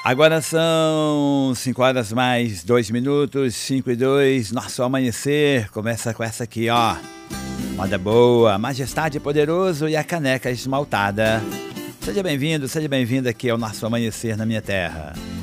Agora são 5 horas mais 2 minutos, 5 e 2. Nosso amanhecer começa com essa aqui, ó. Moda boa, Majestade Poderoso e a caneca esmaltada. Seja bem-vindo, seja bem-vinda aqui ao nosso amanhecer na minha terra.